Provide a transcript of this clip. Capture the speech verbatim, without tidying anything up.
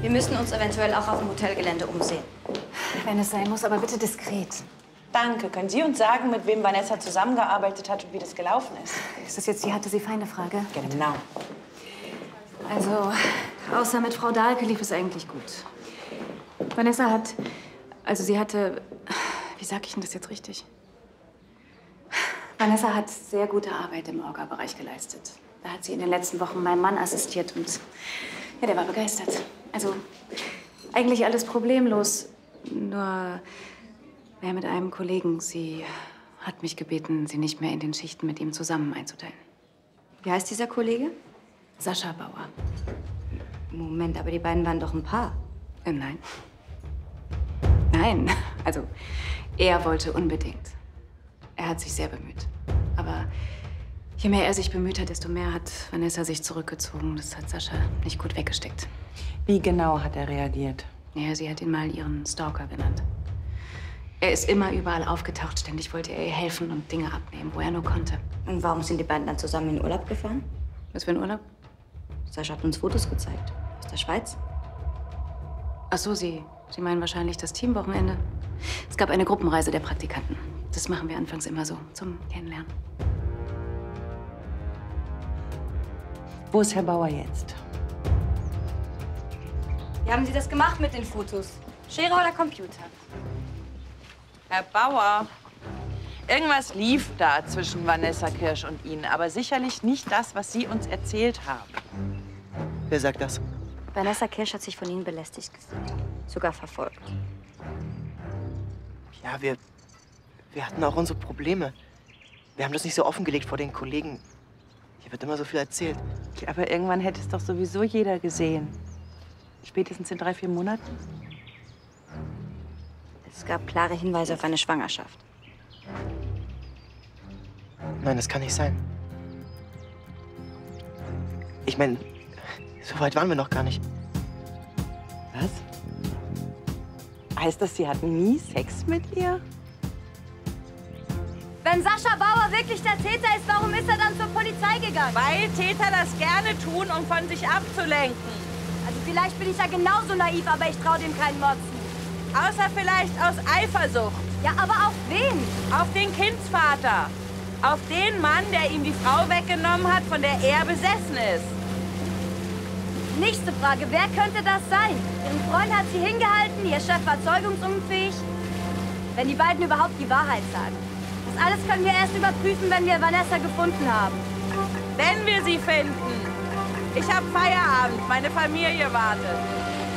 Wir müssen uns eventuell auch auf dem Hotelgelände umsehen. Wenn es sein muss, aber bitte diskret. Danke. Können Sie uns sagen, mit wem Vanessa zusammengearbeitet hat und wie das gelaufen ist? Ist das jetzt die hatte sie feine Frage? Genau. Also, außer mit Frau Dahlke lief es eigentlich gut. Vanessa hat, also sie hatte, wie sag ich denn das jetzt richtig? Vanessa hat sehr gute Arbeit im Orga-Bereich geleistet. Da hat sie in den letzten Wochen meinem Mann assistiert und ja, der war begeistert. Also eigentlich alles problemlos, nur mehr mit einem Kollegen. Sie hat mich gebeten, sie nicht mehr in den Schichten mit ihm zusammen einzuteilen. Wie heißt dieser Kollege? Sascha Bauer. Moment, aber die beiden waren doch ein Paar. Äh, nein. Nein, also er wollte unbedingt. Er hat sich sehr bemüht. Aber je mehr er sich bemüht hat, desto mehr hat Vanessa sich zurückgezogen. Das hat Sascha nicht gut weggesteckt. Wie genau hat er reagiert? Ja, sie hat ihn mal ihren Stalker genannt. Er ist immer überall aufgetaucht. Ständig wollte er ihr helfen und Dinge abnehmen, wo er nur konnte. Und warum sind die beiden dann zusammen in Urlaub gefahren? Was für ein Urlaub? Sascha hat uns Fotos gezeigt. Aus der Schweiz. Ach so, Sie, Sie meinen wahrscheinlich das Teamwochenende. Es gab eine Gruppenreise der Praktikanten. Das machen wir anfangs immer so, zum Kennenlernen. Wo ist Herr Bauer jetzt? Wie haben Sie das gemacht mit den Fotos? Schere oder Computer? Herr Bauer, irgendwas lief da zwischen Vanessa Kirsch und Ihnen, aber sicherlich nicht das, was Sie uns erzählt haben. Wer sagt das? Vanessa Kirsch hat sich von Ihnen belästigt gefühlt. Sogar verfolgt. Ja, wir, wir hatten auch unsere Probleme. Wir haben das nicht so offengelegt vor den Kollegen. Hier wird immer so viel erzählt. Aber irgendwann hätte es doch sowieso jeder gesehen. Spätestens in drei, vier Monaten. Es gab klare Hinweise auf eine Schwangerschaft. Nein, das kann nicht sein. Ich meine, so weit waren wir noch gar nicht. Was? Heißt das, Sie hatten nie Sex mit ihr? Wenn Sascha Bauer wirklich der Täter ist, warum ist er dann zur Polizei gegangen? Weil Täter das gerne tun, um von sich abzulenken. Also vielleicht bin ich ja genauso naiv, aber ich traue dem keinen Motzen. Außer vielleicht aus Eifersucht. Ja, aber auf wen? Auf den Kindsvater. Auf den Mann, der ihm die Frau weggenommen hat, von der er besessen ist. Nächste Frage, wer könnte das sein? Ihren Freund hat sie hingehalten, ihr Chef war zeugungsunfähig. Wenn die beiden überhaupt die Wahrheit sagen. Das alles können wir erst überprüfen, wenn wir Vanessa gefunden haben. Wenn wir sie finden. Ich habe Feierabend, meine Familie wartet.